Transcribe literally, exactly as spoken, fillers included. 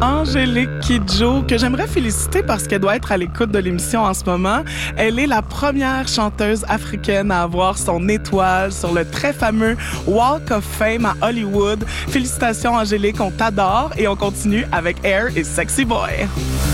Angélique Kidjo, que j'aimerais féliciter parce qu'elle doit être à l'écoute de l'émission en ce moment. Elle est la première chanteuse africaine à avoir son étoile sur le très fameux Walk of Fame à Hollywood. Félicitations Angélique, on t'adore et on continue avec Air et Sexy Boy.